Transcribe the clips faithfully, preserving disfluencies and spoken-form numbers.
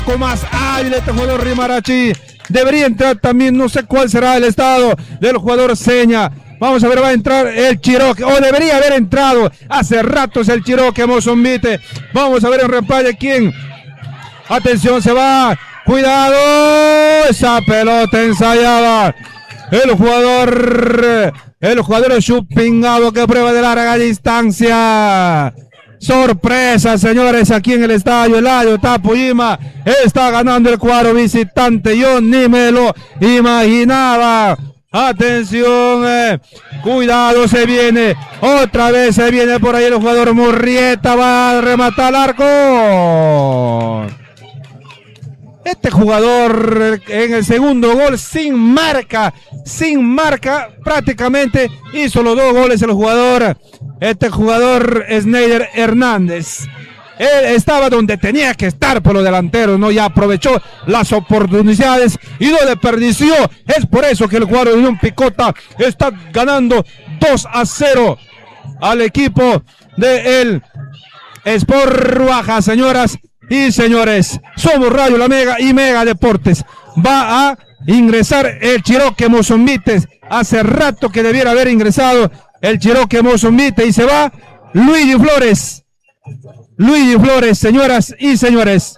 Con más hábil este jugador Rimarachi. Debería entrar también, no sé cuál será el estado del jugador Seña. Vamos a ver, va a entrar el Chiroque, o debería haber entrado hace ratos el Chiroque Mozombite. Vamos a ver en replay quién. Atención, se va. Cuidado. Esa pelota ensayada. El jugador, el jugador Chupingado que prueba de larga distancia. Sorpresa, señores, aquí en el estadio Eladio Tapuyima. Está ganando el cuadro visitante. Yo ni me lo imaginaba. Atención, eh. Cuidado, se viene. Otra vez se viene por ahí el jugador Murrieta. Va a rematar al arco. Este jugador en el segundo gol sin marca, sin marca, prácticamente hizo los dos goles el jugador. Este jugador Snyder Hernández. Él estaba donde tenía que estar por los delanteros, ¿no? Ya aprovechó las oportunidades y no desperdició. Es por eso que el cuadro de Unión Picota está ganando dos a cero al equipo de el Sport Ruaja, señoras y señores. Somos Radio La Mega y Mega Deportes. Va a ingresar el Chiroque Mozombite. Hace rato que debiera haber ingresado el Chiroque Mozombite y se va Luigi Flores. Luigi Flores, señoras y señores.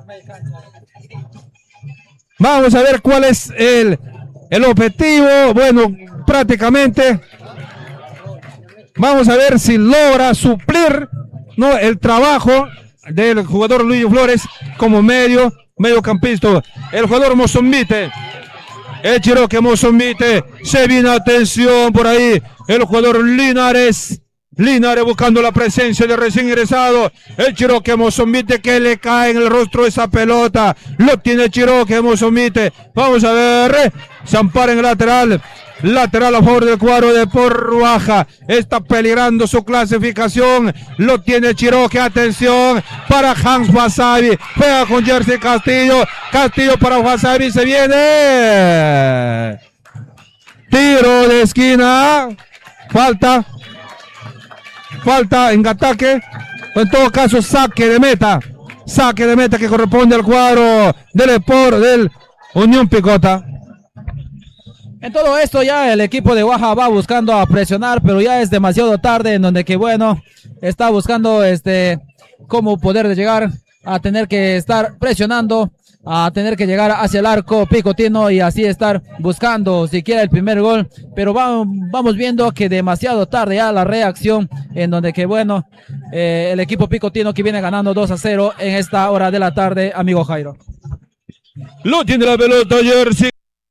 Vamos a ver cuál es el, el objetivo. Bueno, prácticamente vamos a ver si logra suplir, ¿no?, el trabajo del jugador Luigi Flores como medio, mediocampista. El jugador Mozombite, el Chiroque Mozombite, se viene, atención por ahí, el jugador Linares. Linares buscando la presencia de recién ingresado. El Chiroque Mozombite que le cae en el rostro esa pelota. Lo tiene Chiroque Mozombite. Vamos a ver. Se ampara en el lateral. Lateral a favor del cuadro de Porruaja. Está peligrando su clasificación. Lo tiene Chiroque. Atención para Hans Wasabi. Pega con Jersey Castillo. Castillo para Wasabi. Se viene. Tiro de esquina. Falta. Falta en ataque, en todo caso saque de meta, saque de meta que corresponde al cuadro del Sport del Unión Picota. En todo esto ya el equipo de Guaja va buscando a presionar, pero ya es demasiado tarde, en donde que bueno, está buscando este cómo poder llegar a tener que estar presionando, a tener que llegar hacia el arco picotino y así estar buscando siquiera el primer gol, pero va, vamos viendo que demasiado tarde ya la reacción, en donde que bueno, eh, el equipo picotino que viene ganando dos a cero en esta hora de la tarde, amigo Jairo. Lo tiene la pelota Jersey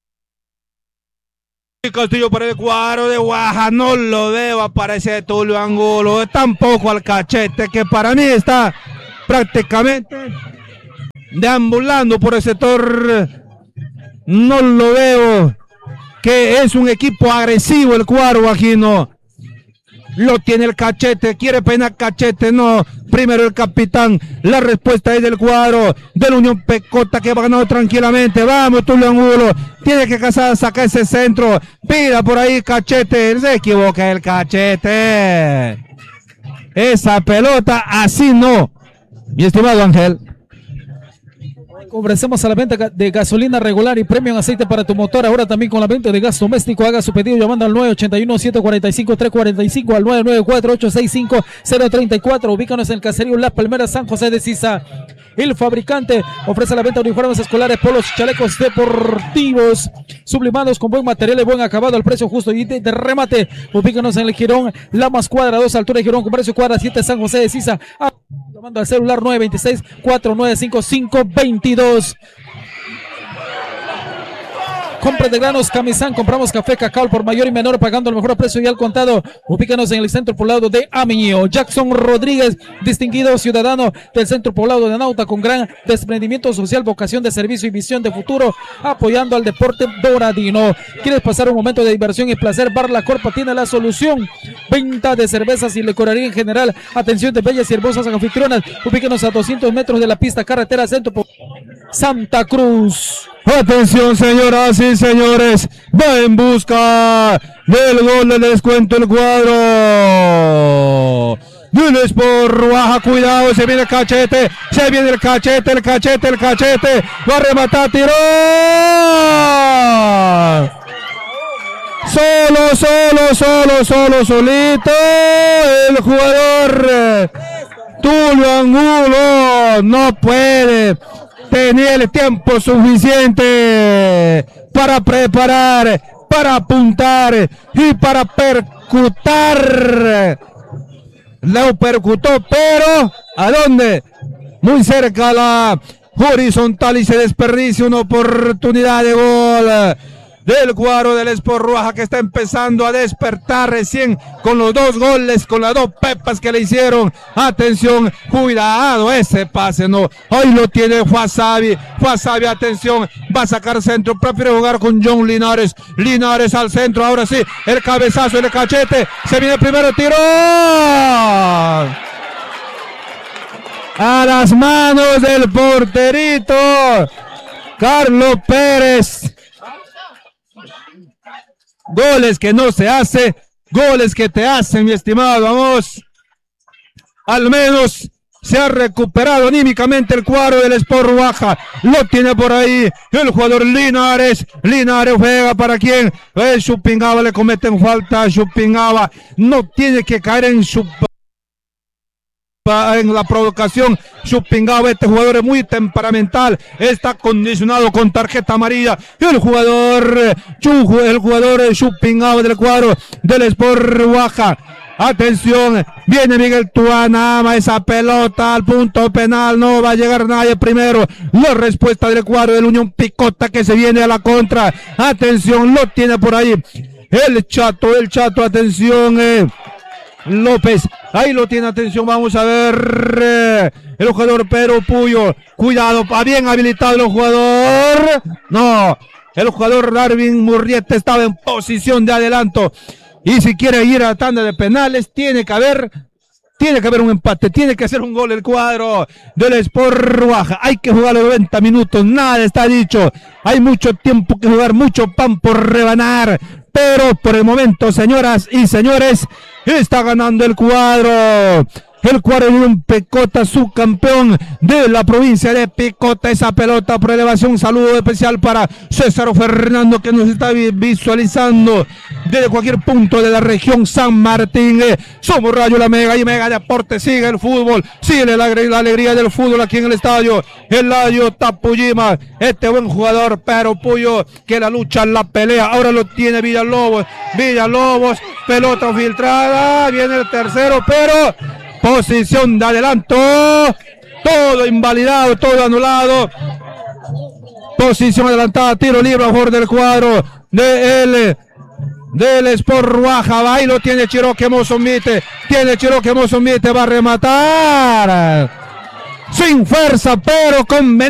Castillo para el cuadro de Guaja, no lo veo aparecer Tulio Angulo, tampoco al Cachete, que para mí está prácticamente deambulando por el sector. No lo veo, que es un equipo agresivo el cuadro guajino. Lo tiene el Cachete, quiere peinar Cachete, no, primero el capitán. La respuesta es del cuadro de la Unión Picota que va ganando tranquilamente. Vamos, Tulio Angulo, tiene que casar, sacar ese centro, pida por ahí Cachete, se equivoca el Cachete. Esa pelota así no, mi estimado Ángel. Ofrecemos a la venta de gasolina regular y premium aceite para tu motor. Ahora también con la venta de gas doméstico. Haga su pedido llamando al nueve ocho uno, siete cuatro cinco, tres cuatro cinco, al nueve nueve cuatro, ocho seis cinco, cero tres cuatro. Ubícanos en el caserío La Palmera, San José de Sisa. El fabricante ofrece a la venta uniformes escolares, polos, chalecos deportivos sublimados con buen material y buen acabado al precio justo y de, de remate. Ubícanos en el Girón Lamas Cuadra dos, altura de Girón, con precio cuadra siete, San José de Sisa. Ah, llamando al celular nueve dos seis, cuatro nueve cinco, cinco dos dos. Compra de granos Camisán, compramos café, cacao por mayor y menor, pagando el mejor precio y al contado. Ubícanos en el centro poblado de Amiño. Jackson Rodríguez, distinguido ciudadano del centro poblado de Nauta, con gran desprendimiento social, vocación de servicio y visión de futuro, apoyando al deporte doradino. ¿Quieres pasar un momento de diversión y placer? Bar La Corpa tiene la solución. Venta de cervezas y licorería en general. Atención de bellas y hermosas anfitrionas. Ubícanos a doscientos metros de la pista, carretera centro Santa Cruz. Atención, señoras y señores, va en busca del gol de descuento el cuadro del Sport Ruaja. Cuidado, se viene el cachete, se viene el cachete, el cachete, el cachete. Va a rematar, tiró. Solo, solo, solo, solo, solito. El jugador Tulio Angulo no puede. Tenía el tiempo suficiente para preparar, para apuntar y para percutar. Lo percutó, pero ¿a dónde? Muy cerca a la horizontal y se desperdicia una oportunidad de gol del cuadro del Sport Ruaja, que está empezando a despertar recién con los dos goles, con las dos pepas que le hicieron. Atención, cuidado, ese pase no, hoy lo tiene Wasabi, Wasabi, atención, va a sacar centro, prefiere jugar con John Linares, Linares al centro, ahora sí, el cabezazo, el cachete, se viene el primero, tiro a las manos del porterito Carlos Pérez. Goles que no se hace, goles que te hacen, mi estimado. Vamos, al menos se ha recuperado anímicamente el cuadro del Sport Ruaja. Lo tiene por ahí el jugador Linares. Linares juega para quien, el Chupingaba, le cometen falta a Chupingaba. No tiene que caer en su en la provocación. Chupingaba, este jugador es muy temperamental, está condicionado con tarjeta amarilla. El jugador Chujo, el jugador Chupingaba del cuadro del Sport Ruaja. Atención, viene Miguel Tuana, ama esa pelota al punto penal, no va a llegar nadie primero. La respuesta del cuadro del Unión Picota, que se viene a la contra. Atención, lo tiene por ahí el Chato, el Chato, atención, eh. López, ahí lo tiene, atención, vamos a ver, eh, el jugador Pedro Puyo, cuidado, bien habilitado el jugador, no, el jugador Darwin Murrieta estaba en posición de adelanto, y si quiere ir a la tanda de penales, tiene que haber, tiene que haber un empate, tiene que hacer un gol el cuadro del Sport Ruaja. Hay que jugar los noventa minutos, nada está dicho, hay mucho tiempo que jugar, mucho pan por rebanar, pero por el momento, señoras y señores, está ganando el cuadro. El cuadro de un Picota, subcampeón de la provincia de Picota. Esa pelota por elevación. Un saludo especial para César Fernando, que nos está visualizando desde cualquier punto de la región San Martín. Eh, somos Radio La Mega y Mega Deporte. Sigue el fútbol, sigue la, la alegría del fútbol aquí en el estadio Eladio Tapujima. Este buen jugador, pero Puyo, que la lucha, la pelea. Ahora lo tiene Villalobos. Villalobos, pelota filtrada. Viene el tercero, pero posición de adelanto, todo invalidado, todo anulado. Posición adelantada, tiro libre a favor del cuadro de el, del Sport Ruaja. Ahí lo tiene Chiroque Mozomite, tiene Chiroque Mozomite, va a rematar sin fuerza, pero con